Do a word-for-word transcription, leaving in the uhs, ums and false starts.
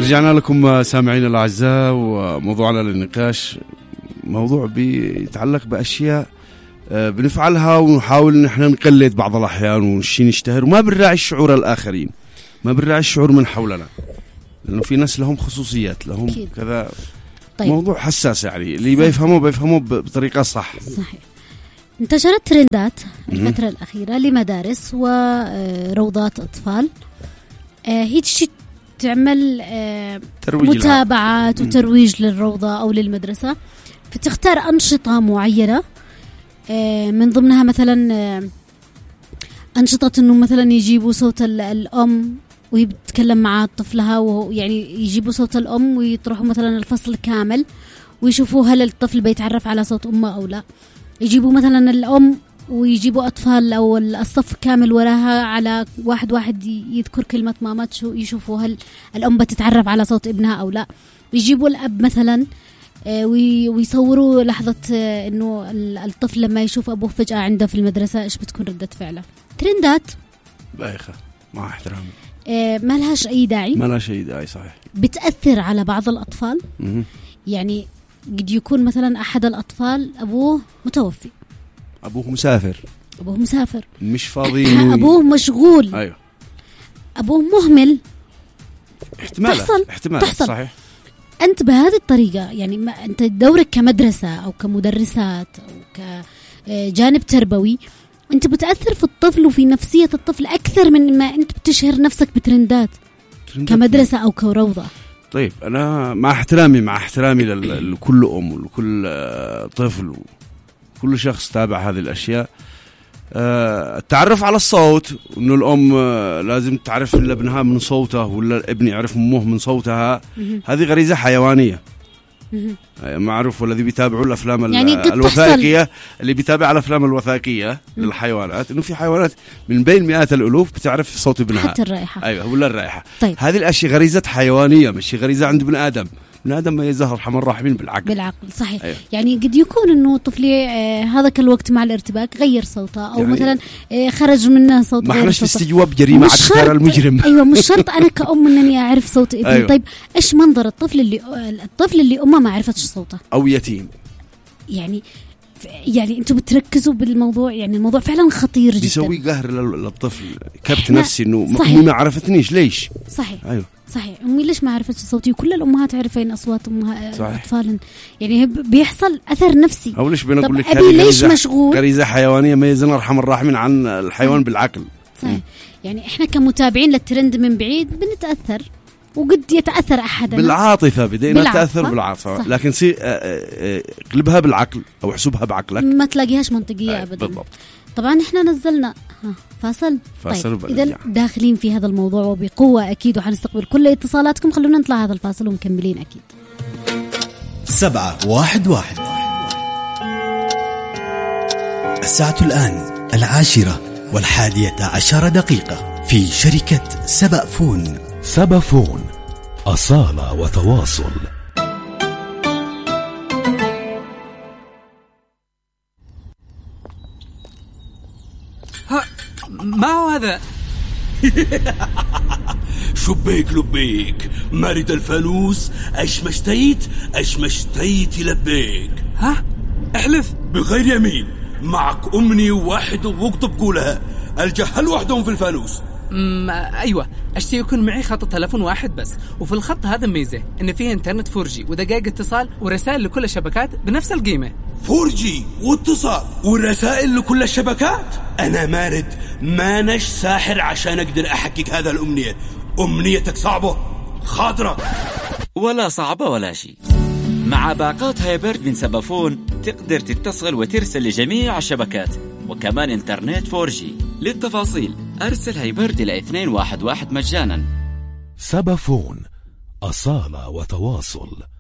رجعنا لكم سامعين الأعزاء، وموضوعنا للنقاش موضوع بيتعلق بأشياء بنفعلها ونحاول ان احنا نقلد بعض الأحيان ونشي نشتهر، وما بنراعي الشعور الآخرين، ما بنراعي الشعور من حولنا، لأنه في ناس لهم خصوصيات لهم أكيد. كذا طيب. موضوع حساس يعني اللي بيفهمه بيفهمه بطريقة صح. صحيح. انتشرت ترندات الفترة الأخيرة لمدارس وروضات أطفال، هي تشي تعمل متابعات وترويج للروضة أو للمدرسة، فتختار أنشطة معينة من ضمنها مثلا أنشطة إنه مثلا يجيبوا صوت الأم وهي بتتكلم مع طفلها، ويعني يجيبوا صوت الأم ويطرحوا مثلا الفصل كامل ويشوفوا هل الطفل بيتعرف على صوت أمه أو لا. يجيبوا مثلا الأم ويجيبوا أطفال أو الصف كامل وراها على واحد واحد يذكر كلمة ماما، يشوفوا هل الأم بتتعرف على صوت ابنها أو لا. يجيبوا الأب مثلا ويصوروا لحظة إنه الطفل لما يشوف أبوه فجأة عنده في المدرسة إيش بتكون ردة فعله. ترندات بايخة مع احترامي، ما لهاش أي داعي، ما لهاش أي داعي صحيح. بتأثر على بعض الأطفال. م- يعني قد يكون مثلا أحد الأطفال أبوه متوفي، أبوه مسافر، أبوه مسافر مش فاضي، أبوه مشغول، أيوه. أبوه مهمل، احتمال تحصل احتمال تحصل. صحيح. أنت بهذه الطريقة يعني ما أنت دورك كمدرسة أو كمدرسات أو كجانب تربوي، أنت بتأثر في الطفل وفي نفسية الطفل أكثر من ما أنت بتشهر نفسك بترندات كمدرسة أو كروضة. طيب أنا مع احترامي مع احترامي لكل أم ولكل طفل وكل شخص تابع هذه الأشياء، التعرف على الصوت، إنه الأم لازم تعرف ابنها من صوته ولا الابن يعرف أمه من صوتها، هذه غريزة حيوانية معروف. والذي بيتابعوا الأفلام يعني الوثائقية، اللي بيتابع الأفلام الوثائقية للحيوانات، إنه في حيوانات من بين مئات الألوف بتعرف صوت ابنها حتى الرائحة. أيوة ولا الرائحة. طيب. هذه الأشياء غريزة حيوانية، مش غريزة عند ابن آدم. ابن آدم ما يزهر حمر راحمين بالعقل بالعقل صحيح. أيوة. يعني قد يكون إنه طفلي آه هذا الوقت مع الارتباك غير صوته أو يعني مثلا آه خرج منه صوت ما غير حناش في استجواب جريمة عكار المجرم. أيوة مش شرط أنا كأم إنني أعرف صوت ابني. أيوة. طيب إيش منظر الطفل اللي الطفل اللي أمه ما عرفتش صوته أو يتيم؟ يعني يعني انتم بتركزوا بالموضوع، يعني الموضوع فعلا خطير جدا. بيسوي قهر للطفل، كبت نفسي انه امي ما عرفتنيش ليش. صحيح. ايوه صحيح، امي ليش ما عرفتش صوتي؟ وكل الامهات عارفين اصوات امها اطفالهم، يعني بيحصل اثر نفسي. او ليش بنقول لك ابي ليش مشغول؟ غريزه حيوانيه ما يزن ارحم الراحمين عن الحيوان. صحيح. بالعقل. صحيح. يعني احنا كمتابعين للترند من بعيد بنتاثر، وقد يتأثر أحدنا بالعاطفة، بدينا نتأثر بالعاطفة، لكن سي قلبها بالعقل أو حسبها بعقلك ما تلاقيهاش منطقية أبدا. بالضبط. طبعا إحنا نزلنا فاصل. فاصل. طيب إذا داخلين في هذا الموضوع وبقوة أكيد، وحنستقبل كل اتصالاتكم. خلونا نطلع هذا الفاصل ومكملين أكيد. سبعة واحد واحد. الساعة الآن العاشرة والحادية عشر دقيقة في شركة سبأ فون. سبأ فون، أصالة وتواصل. ها ما هو هذا؟ شبيك لبيك مرد الفانوس، أشمشتيت أشمشتيت لبيك. ها احلف بغير يمين، معك أمني واحد واكتب قولها، الجهل وحدهم في الفانوس. امم ايوه، اشتي يكون معي خط تلفون واحد بس، وفي الخط هذا ميزه ان فيه انترنت فور جي ودقائق اتصال ورسائل لكل الشبكات بنفس القيمه. فور جي واتصال ورسائل لكل الشبكات؟ انا مارد ما نش ساحر عشان اقدر احقق هذا الامنيه. امنيتك صعبه خاطره؟ ولا صعبه ولا شيء. مع باقات هايبرد من سبأ فون تقدر تتصل وترسل لجميع الشبكات، وكمان انترنت فور جي. للتفاصيل أرسل هايبرد إلى اثنين واحد واحد مجانا. سبأ فون، أصالة وتواصل.